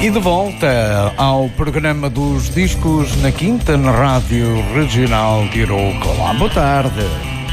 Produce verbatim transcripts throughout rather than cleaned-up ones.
E de volta ao programa dos discos na quinta, na Rádio Regional de Iroca. Olá, boa tarde.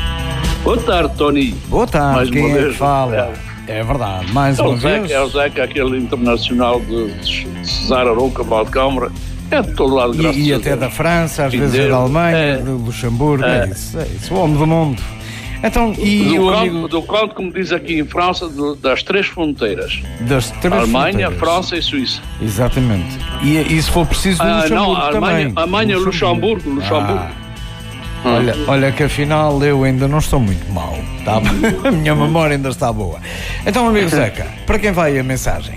Boa tarde, Tony. Boa tarde, mais quem uma é vez, que fala? É, é verdade, mais é uma o Zeca, vez. É o Zeca, aquele internacional de Cesar Arouca, Valdecâmara. É de todo lado, graças E, e a até Deus. da França, às E vezes Deus. da Alemanha, É. de Luxemburgo, é. É. é isso, é isso, o homem do mundo. Então, e do, o canto, amigo do canto, como diz aqui em França, de, das três fronteiras. das três Alemanha, fronteiras. França e Suíça. Exatamente. E, e se for preciso, do Ah, Luxemburgo não, Alemanha, também. Alemanha, Luxemburgo, Luxemburgo. Ah. Olha, olha que afinal eu ainda não estou muito mal, tá? A minha memória ainda está boa. Então, amigo Zeca, para quem vai a mensagem?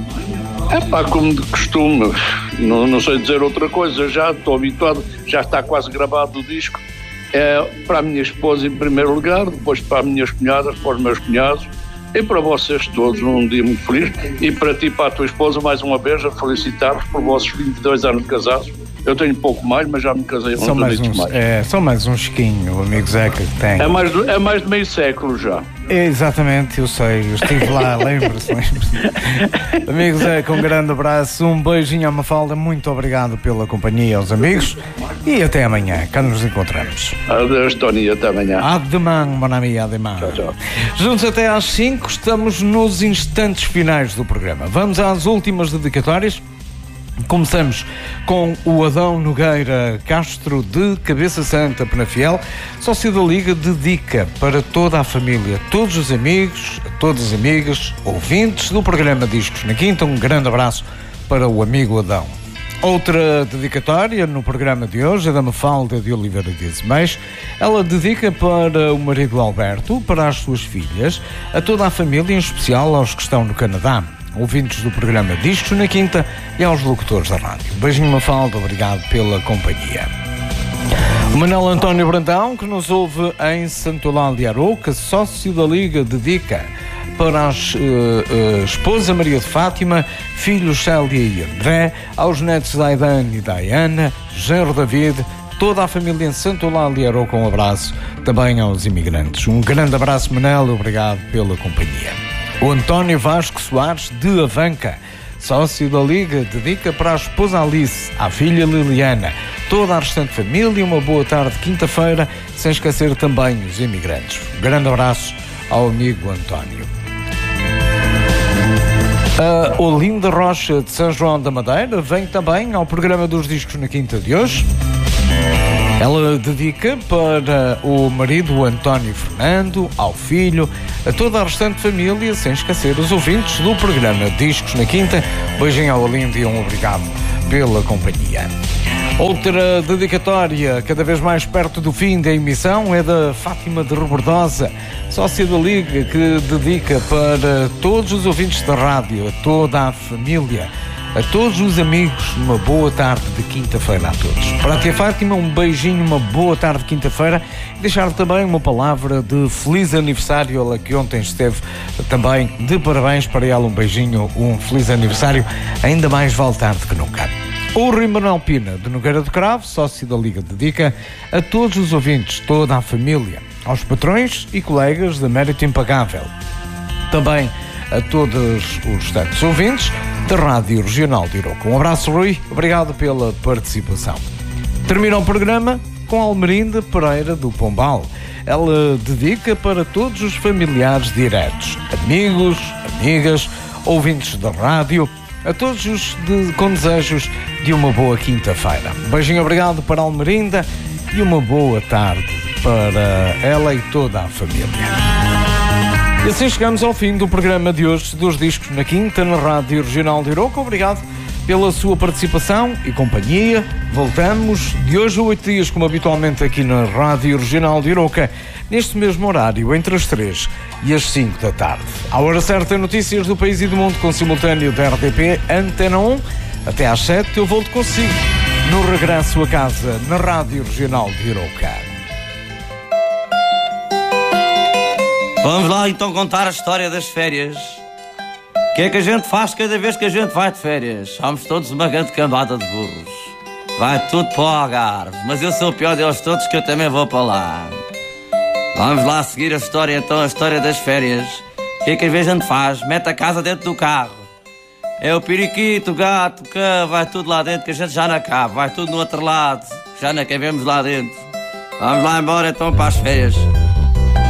É pá, como de costume, não, não sei dizer outra coisa, já estou habituado, já está quase gravado o disco. É para a minha esposa em primeiro lugar, depois para as minhas cunhadas, para os meus cunhados e para vocês todos um dia muito feliz. E para ti e para a tua esposa, mais uma vez, a felicitar-vos por vossos vinte e dois anos de casados. Eu tenho pouco mais, mas já me casei São uns mais anos uns, mais. é, são mais um chiquinho, o amigo Zeca que tem. É mais, de, é mais de meio século já. É, exatamente, eu sei, eu estive lá, lembro-se, lembro-se. Amigo Zeca, um grande abraço, um beijinho à Mafalda, muito obrigado pela companhia aos amigos e até amanhã, cá nos encontramos. Adeus, Tony, até amanhã. Ademã, mon ami, ademã. Tchau, tchau. Juntos até às cinco, estamos nos instantes finais do programa. Vamos às últimas dedicatórias. Começamos com o Adão Nogueira Castro de Cabeça Santa, Penafiel, sócio da Liga, dedica para toda a família, todos os amigos, todas as amigas, ouvintes do programa Discos na Quinta. Um grande abraço para o amigo Adão. Outra dedicatória no programa de hoje é da Mafalda de Oliveira de Azeméis. Ela dedica para o marido Alberto, para as suas filhas, a toda a família, em especial aos que estão no Canadá, ouvintes do programa Discos na Quinta e aos locutores da rádio. Beijinho, Mafalda, obrigado pela companhia. O Manuel António Brandão, que nos ouve em Santo Olá de Arouca, sócio da Liga, dedica para a uh, uh, esposa Maria de Fátima, filhos Célia e André, aos netos Aidan e Diana, genro David, toda a família em Santo Olá de Arouca. Um abraço também aos imigrantes. Um grande abraço, Manel, obrigado pela companhia. O António Vasco Soares de Avanca, sócio da Liga, dedica para a esposa Alice, à filha Liliana, toda a restante família, uma boa tarde de quinta-feira, sem esquecer também os imigrantes. Um grande abraço ao amigo António. A Olinda Rocha de São João da Madeira vem também ao programa dos Discos na Quinta de hoje. Ela dedica para o marido António Fernando, ao filho, a toda a restante família, sem esquecer os ouvintes do programa Discos na Quinta. Beijinho ao Olinda e um obrigado pela companhia. Outra dedicatória, cada vez mais perto do fim da emissão, é da Fátima de Rebordosa, sócia da Liga, que dedica para todos os ouvintes da rádio, a toda a família, a todos os amigos, uma boa tarde de quinta-feira a todos. Para a tia Fátima, um beijinho, uma boa tarde de quinta-feira. E deixar também uma palavra de feliz aniversário, ela que ontem esteve também de parabéns para ela. Um beijinho, um feliz aniversário, ainda mais vale tarde que nunca. O Rui Manuel Pina, de Nogueira do Cravo, sócio da Liga, dedica a todos os ouvintes, toda a família, aos patrões e colegas da Mérito Impagável. Também a todos os tantos ouvintes da Rádio Regional de Iroca. Um abraço, Rui. Obrigado pela participação. Termina o programa com Almerinda Pereira do Pombal. Ela dedica para todos os familiares diretos, amigos, amigas, ouvintes da rádio, a todos os de, com desejos de uma boa quinta-feira. Um beijinho, obrigado para Almerinda e uma boa tarde para ela e toda a família. E assim chegamos ao fim do programa de hoje dos Discos na Quinta, na Rádio Regional de Iroca. Obrigado pela sua participação e companhia. Voltamos de hoje a oito dias, como habitualmente aqui na Rádio Regional de Iroca, neste mesmo horário, entre as três e as cinco da tarde. À hora certa, notícias do país e do mundo com simultâneo da R D P Antena um. Até às sete eu volto consigo no regresso a casa na Rádio Regional de Iroca. Vamos lá então contar a história das férias. O que é que a gente faz cada vez que a gente vai de férias? Somos todos uma grande cambada de burros. Vai tudo para o Algarve, mas eu sou o pior deles todos, que eu também vou para lá. Vamos lá seguir a história então, a história das férias. O que é que às vezes a gente faz? Mete a casa dentro do carro. É o periquito, o gato, que vai tudo lá dentro, que a gente já não cabe. Vai tudo no outro lado, já não cabemos lá dentro. Vamos lá embora então para as férias.